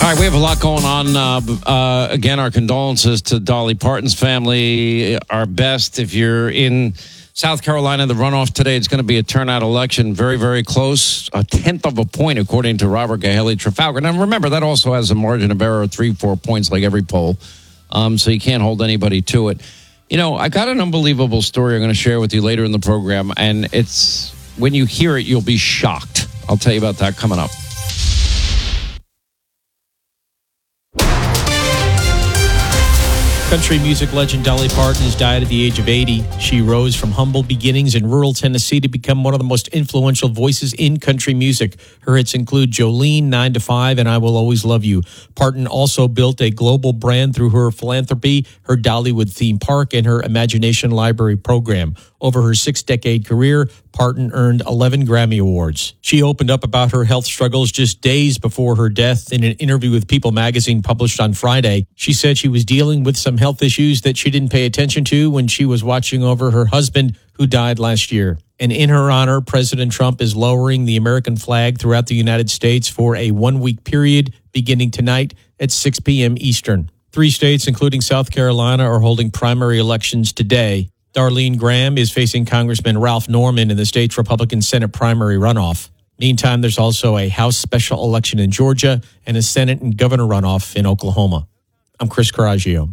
All right, we have a lot going on. Again, our condolences to Dolly Parton's family. Our best if you're in South Carolina. The runoff today, it's going to be a turnout election. Very, very close. A tenth of a point, according to Robert Gahaley Trafalgar. Now, remember, that also has a margin of error of 3-4 points like every poll. So you can't hold anybody to it. You know, I got an unbelievable story I'm going to share with you later in the program. And it's when you hear it, you'll be shocked. I'll tell you about that coming up. Country music legend Dolly Parton has died at the age of 80. She rose from humble beginnings in rural Tennessee to become one of the most influential voices in country music. Her hits include Jolene, 9 to 5, and I Will Always Love You. Parton also built a global brand through her philanthropy, her Dollywood theme park, and her Imagination Library program. Over her 6-decade career, Parton earned 11 Grammy Awards. She opened up about her health struggles just days before her death in an interview with People magazine published on Friday. She said she was dealing with some health issues that she didn't pay attention to when she was watching over her husband, who died last year. And in her honor, President Trump is lowering the American flag throughout the United States for a 1-week period beginning tonight at 6 p.m. Eastern. 3 states, including South Carolina, are holding primary elections today. Darlene Graham is facing Congressman Ralph Norman in the state's Republican Senate primary runoff. Meantime, there's also a House special election in Georgia and a Senate and governor runoff in Oklahoma. I'm Chris Coraggio.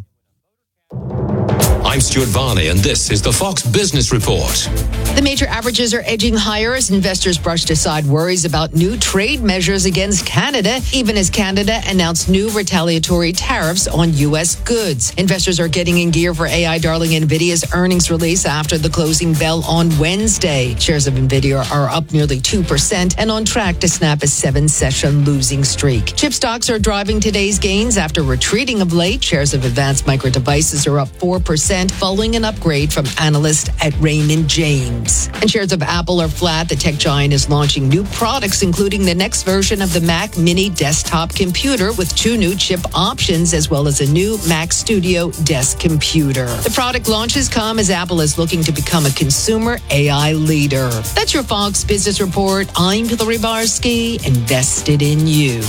I'm Stuart Varney, and this is the Fox Business Report. The major averages are edging higher as investors brushed aside worries about new trade measures against Canada, even as Canada announced new retaliatory tariffs on U.S. goods. Investors are getting in gear for AI darling NVIDIA's earnings release after the closing bell on Wednesday. Shares of NVIDIA are up nearly 2% and on track to snap a 7-session losing streak. Chip stocks are driving today's gains after retreating of late. Shares of Advanced Micro Devices are up 4%. Following an upgrade from analysts at Raymond James. And shares of Apple are flat. The tech giant is launching new products, including the next version of the Mac Mini desktop computer with 2 new chip options, as well as a new Mac Studio desk computer. The product launches come as Apple is looking to become a consumer AI leader. That's your Fox Business Report. I'm Hillary Barsky, invested in you.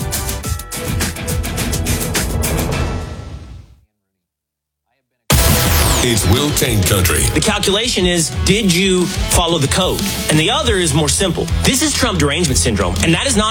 It's Will Kane Country. The calculation is, did you follow the code? And the other is more simple. This is Trump derangement syndrome, and that is not